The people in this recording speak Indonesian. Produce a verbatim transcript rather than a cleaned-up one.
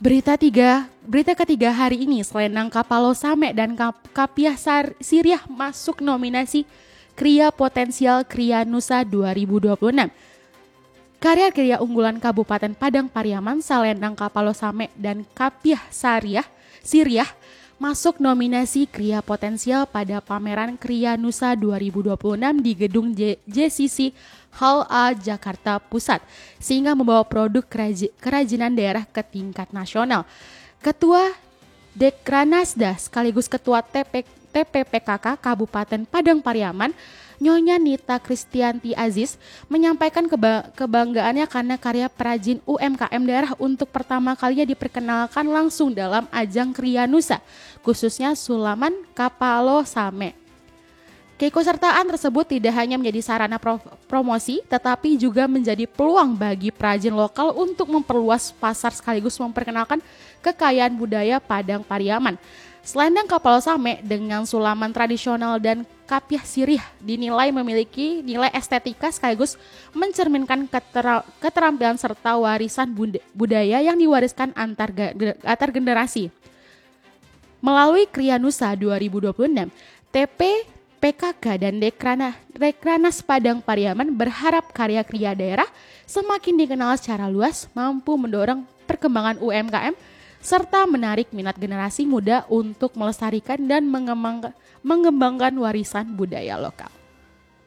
Berita tiga, berita ketiga hari ini, Selendang Kapalo Same dan Kap- Kapiah Sar- Siriah masuk nominasi Kria Potensial Kria Nusa dua ribu dua puluh enam. Karya-karya unggulan Kabupaten Padang Pariaman, Selendang Kapalo Same dan Kapiah Sariah Siriah masuk nominasi Kria Potensial pada pameran Kria Nusa dua ribu dua puluh enam di Gedung J- JCC Hall A Jakarta Pusat, sehingga membawa produk keraj- kerajinan daerah ke tingkat nasional. Ketua Dekranasda sekaligus Ketua T P, T P P K K Kabupaten Padang Pariaman, Nyonya Nita Kristianti Aziz, menyampaikan keba- kebanggaannya karena karya perajin U M K M daerah untuk pertama kalinya diperkenalkan langsung dalam ajang Kria Nusa, khususnya Sulaman Kapalo Same. Keikutsertaan tersebut tidak hanya menjadi sarana pro- promosi, tetapi juga menjadi peluang bagi perajin lokal untuk memperluas pasar sekaligus memperkenalkan kekayaan budaya Padang Pariaman. Selendang Kapalo Same dengan sulaman tradisional dan Kapiah Siriah dinilai memiliki nilai estetika sekaligus mencerminkan ketera- keterampilan serta warisan bud- budaya yang diwariskan antar, ge- antar generasi. Melalui Kria Nusa dua ribu dua puluh enam, T P P K K dan Dekrana, Dekranas Padang Pariaman berharap karya kria daerah semakin dikenal secara luas, mampu mendorong perkembangan U M K M, serta menarik minat generasi muda untuk melestarikan dan mengembangkan, mengembangkan warisan budaya lokal.